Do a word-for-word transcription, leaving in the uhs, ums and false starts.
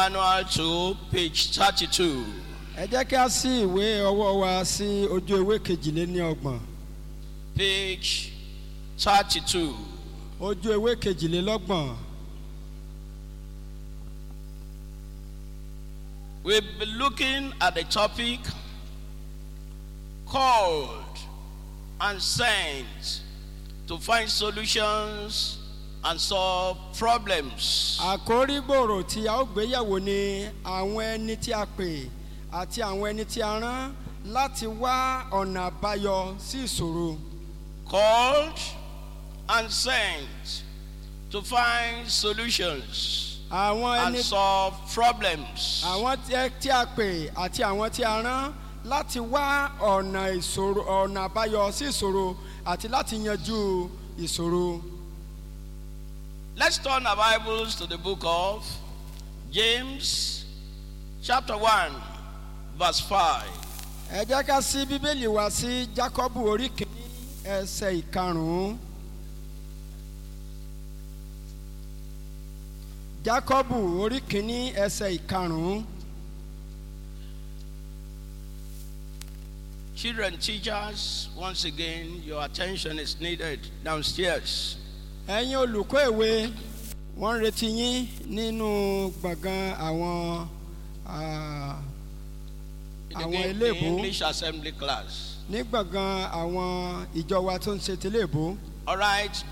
Manual to page thirty-two. Ẹ jẹ́ kí a ṣí ìwé ọwọ́ wa sí ojú ewé kejìléníọgbọ̀n. Page thirty-two. Ojú ewé kejìlélọ́gbọ̀n. We'll be looking at the topic called and sent to find solutions and solve problems. Àkórí gbòòrò tí a ó gbéyẹ̀wò ni àwọn ẹni tí a pè àti àwọn ẹni tí a rán láti wá ọ̀nà àbáyọ sí ìṣòro. Called and sent to find solutions Àwọn and ẹni solve problems. àwọn tí a pè àti àwọn tí a rán láti wá ọ̀nà ìṣòro ọ̀nà àbáyọ sí ìṣòro àti láti yanjú ìṣòro. Let's turn our Bibles to the book of James, chapter one, verse five. Ẹ jẹ́ ká ṣí Bíbélì wa sí Jákọ́bù orí kìíní ẹsẹ̀ ìkarùn-ún. Jákọ́bù orí kìíní ẹsẹ̀ ìkarùn-ún. Children, teachers, once again, your attention is needed downstairs. Ẹ̀yin olùkọ́ èwe wọ́n ń retí yín nínú gbọ̀ngàn àwọn ah, In the, àwọn Eng- the eléèbó English assembly class. ní gbọ̀ngàn àwọn ìjọ wa tó ń ṣe tẹ́lẹ̀bó. All right,